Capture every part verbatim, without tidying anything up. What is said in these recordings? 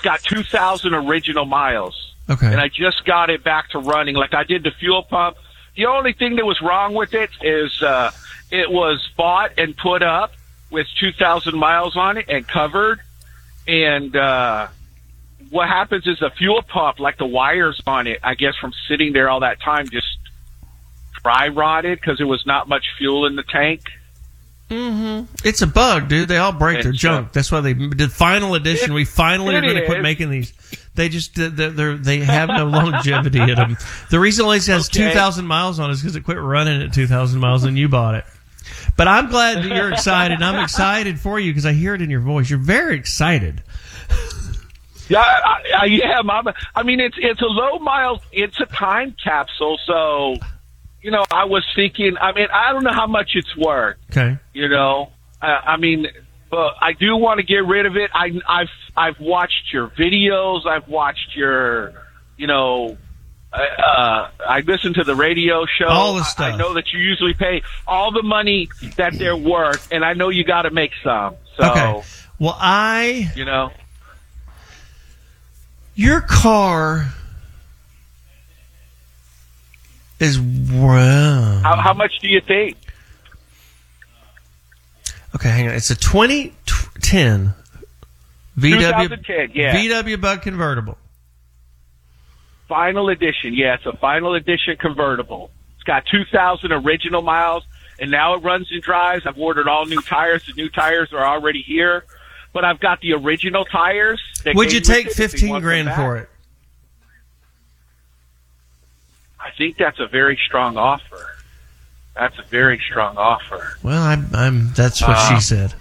got two thousand original miles. Okay. And I just got it back to running. Like I did the fuel pump. The only thing that was wrong with it is uh, it was bought and put up with two thousand miles on it and covered. And uh, what happens is the fuel pump, like the wires on it, I guess from sitting there all that time, just dry rotted because there was not much fuel in the tank. Mm-hmm. It's a bug, dude. They all break It's their junk. a, That's why they did final edition. It, we finally are going to quit making these. They just they're, they're, they have no longevity in them. The reason it has okay. two thousand miles on it is because it quit running at two thousand miles and you bought it. But I'm glad that you're excited. I'm excited for you because I hear it in your voice. You're very excited. Yeah, I, I am. I'm, I mean, it's it's a low mile. It's a time capsule, so. You know, I was thinking, I mean, I don't know how much it's worth. Okay. You know, uh, I mean, but I do want to get rid of it. I, I've, I've watched your videos. I've watched your, you know, uh, I listen to the radio show. All the stuff. I, I know that you usually pay all the money that they're worth, and I know you got to make some. So, okay. Well, I, you know, your car is wow. How, how much do you think? Okay, hang on. It's a twenty ten V W twenty ten, yeah. V W Bug convertible. Final edition, yeah. It's a final edition convertible. It's got two thousand original miles, and now it runs and drives. I've ordered all new tires. The new tires are already here, but I've got the original tires. Would you take fifteen grand for it? I think that's a very strong offer. That's a very strong offer. Well, I'm. I'm that's what uh, she said.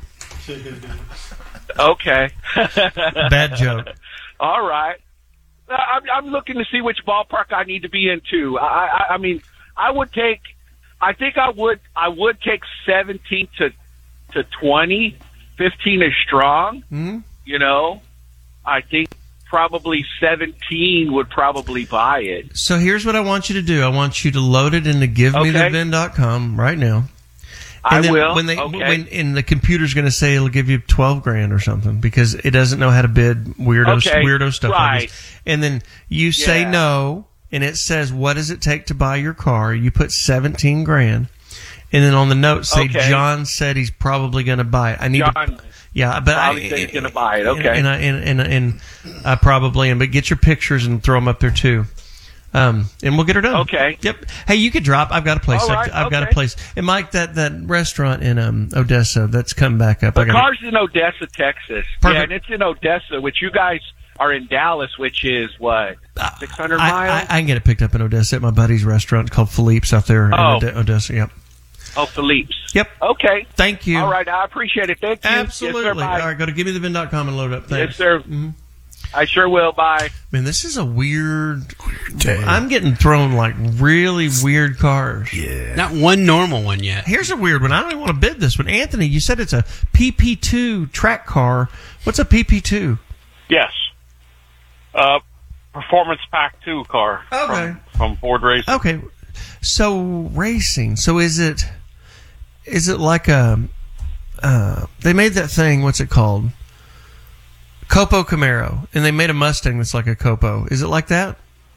Okay. Bad joke. All right. I'm, I'm looking to see which ballpark I need to be in too. I, I, I mean, I would take. I think I would. I would take seventeen to to twenty. Fifteen is strong. Mm-hmm. You know, I think. Probably seventeen would probably buy it. So here's what I want you to do. I want you to load it into give me the vin dot com right now. And I then will. When they, okay. when, and the computer's going to say it'll give you twelve grand or something because it doesn't know how to bid weirdo, okay. weirdo stuff right. like this. And then you say yeah. no, and it says, what does it take to buy your car? You put seventeen grand. And then on the note say, okay. John said he's probably going to buy it. I need John. to... Yeah, but probably I, think he's going to buy it. Okay, and I and and, and I probably am. But get your pictures and throw them up there too, um, and we'll get her done. Okay. Yep. Hey, you could drop. I've got a place. All right, I've, I've okay. got a place. And Mike, that, that restaurant in um, Odessa that's come back up. The I gotta, car's in Odessa, Texas. Perfect. Yeah, and it's in Odessa, which you guys are in Dallas, which is what six hundred I, miles. I, I can get it picked up in Odessa at my buddy's restaurant called Philippe's out there Oh. in Ode- Odessa. Yep. Oh, Philippe's. Yep. Okay. Thank you. All right, I appreciate it. Thank you. Absolutely. Yes, sir, bye. All right, go to give me the vin dot com and load it up. Thanks. Yes, sir. Mm-hmm. I sure will. Bye. Man, this is a weird. Day. I'm getting thrown like really weird cars. Yeah. Not one normal one yet. Here's a weird one. I don't even want to bid this one. Anthony, you said it's a P P two track car. What's a P P two? Yes. Uh, Performance Pack two car. Okay. From, from Ford Racing. Okay. So racing. So is it? Is it like a? Uh, they made that thing. What's it called? Copo Camaro, and they made a Mustang that's like a Copo. Is it like that?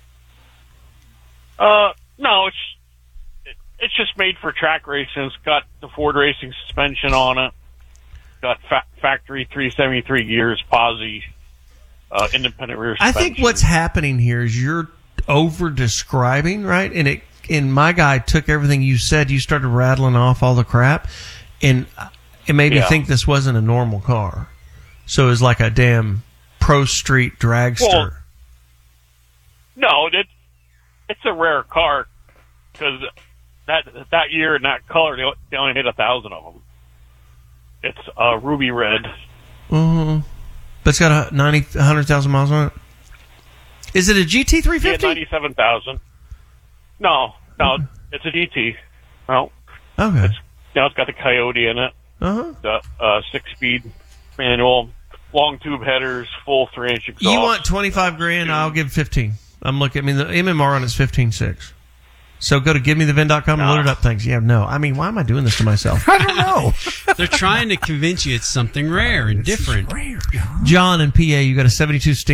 Uh, no, it's it, it's just made for track racing. It's got the Ford Racing suspension on it. Got fa- factory three seventy-three gears, posi, uh, independent rear suspension. I think what's happening here is you're over describing, right? And it and my guy took everything you said. You started rattling off all the crap, and it made me Yeah. think this wasn't a normal car. So it was like a damn pro street dragster. Well, no, it, it's a rare car because that that year in that color they, they only made a thousand of them. It's uh, ruby red. Mm-hmm. But it's got a ninety, one hundred thousand miles on it. Is it a G T three fifty? Yeah, ninety-seven thousand. No, no, Okay. it's a G T. No, Okay. it's, now it's got the Coyote in it. Uh-huh. The uh, six-speed manual, long tube headers, full three-inch exhaust. You want twenty-five grand, I'll give fifteen. I'm looking, I mean, the M M R on it's fifteen six. So go to give me the vin dot com and No. load it up. Thanks. Yeah, no. I mean, why am I doing this to myself? I don't know. They're trying to convince you it's something rare and different. Rare, John. John in P A, you got a seventy-two Sting.